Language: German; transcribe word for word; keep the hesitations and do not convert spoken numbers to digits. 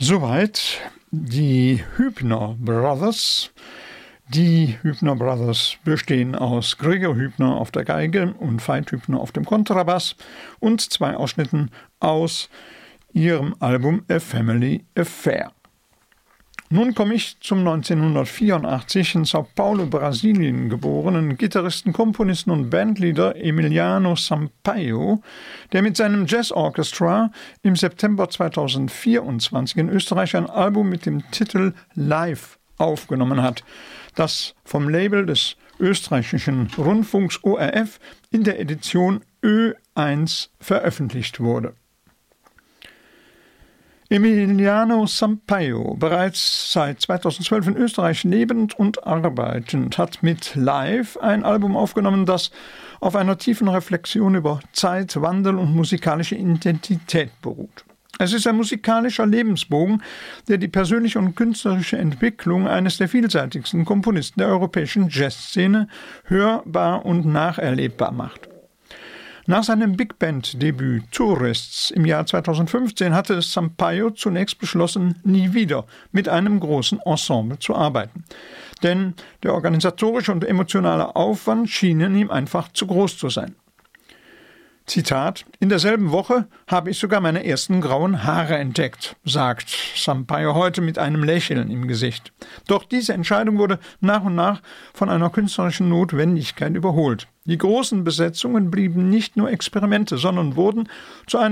Soweit die Hübner Brothers. Die Hübner Brothers bestehen aus Gregor Hübner auf der Geige und Veit Hübner auf dem Kontrabass und zwei Ausschnitten aus ihrem Album A Family Affair. Nun komme ich zum neunzehnhundertvierundachtzig in Sao Paulo, Brasilien geborenen Gitarristen, Komponisten und Bandleader Emiliano Sampaio, der mit seinem Jazz Orchestra im September zweitausendvierundzwanzig in Österreich ein Album mit dem Titel Live aufgenommen hat, das vom Label des österreichischen Rundfunks O R F in der Edition Ö eins veröffentlicht wurde. Emiliano Sampaio, bereits seit zweitausendzwölf in Österreich lebend und arbeitend, hat mit Live ein Album aufgenommen, das auf einer tiefen Reflexion über Zeit, Wandel und musikalische Identität beruht. Es ist ein musikalischer Lebensbogen, der die persönliche und künstlerische Entwicklung eines der vielseitigsten Komponisten der europäischen Jazzszene hörbar und nacherlebbar macht. Nach seinem Big-Band-Debüt Tourists im Jahr zweitausendfünfzehn hatte Sampaio zunächst beschlossen, nie wieder mit einem großen Ensemble zu arbeiten. Denn der organisatorische und emotionale Aufwand schienen ihm einfach zu groß zu sein. Zitat: In derselben Woche habe ich sogar meine ersten grauen Haare entdeckt, sagt Sampaio heute mit einem Lächeln im Gesicht. Doch diese Entscheidung wurde nach und nach von einer künstlerischen Notwendigkeit überholt. Die großen Besetzungen blieben nicht nur Experimente, sondern wurden zu einem